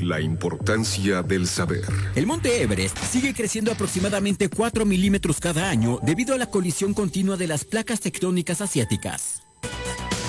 La importancia del saber. El monte Everest sigue creciendo aproximadamente 4 milímetros cada año debido a la colisión continua de las placas tectónicas asiáticas.